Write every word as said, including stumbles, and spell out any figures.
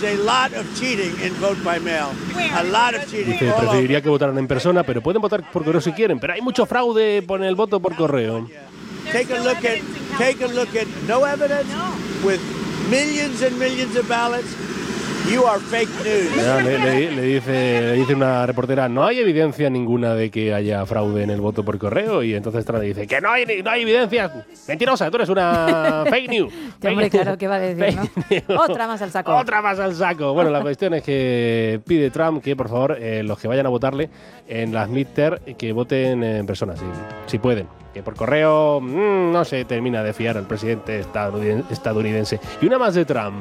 is a lot of cheating in vote by mail. A lot of cheating. Dice, preferiría que votaran en persona, pero pueden votar por correo si quieren. Pero hay mucho fraude por el voto por correo. Take a look at, take a look at no evidence with millions and millions of ballots. You are fake news. Ya, le, le, le, dice, le dice una reportera, no hay evidencia ninguna de que haya fraude en el voto por correo. Y entonces Trump dice que no hay, no hay evidencia. Mentirosa, tú eres una fake news. Qué hombre, claro, ¿qué va a decir, no? Otra más al saco. Otra más al saco. Bueno, la cuestión es que pide Trump que, por favor, eh, los que vayan a votarle en las midterm, que voten en persona, si, si pueden. Que por correo mmm, no se termina de fiar al presidente estadounidense. Y una más de Trump.